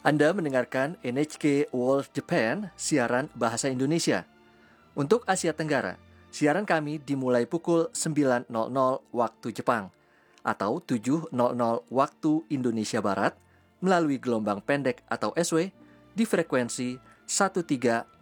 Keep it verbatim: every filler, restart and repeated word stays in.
Anda mendengarkan N H K World Japan, siaran bahasa Indonesia. Untuk Asia Tenggara, siaran kami dimulai pukul sembilan nol nol waktu Jepang atau tujuh nol nol waktu Indonesia Barat melalui gelombang pendek atau S W di frekuensi seratus tiga puluh enam